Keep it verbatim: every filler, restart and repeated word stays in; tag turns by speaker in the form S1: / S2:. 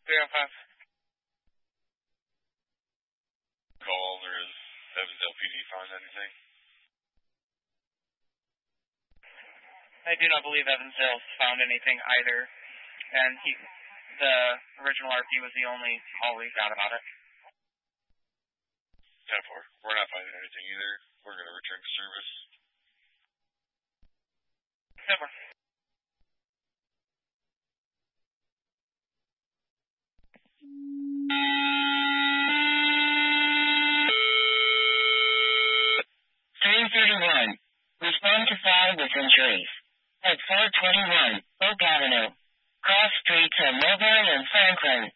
S1: three oh five.
S2: Call, or has Evansville P D found anything?
S1: I do not believe Evansville's found anything either, and he, the original R P was the only call we got about it.
S2: ten four. We're not finding anything either. We're going to return to service.
S1: ten four.
S3: three thirty-one. Respond to file with injuries. At four twenty-one, Oak Avenue. Cross streets at Melbourne and Franklin.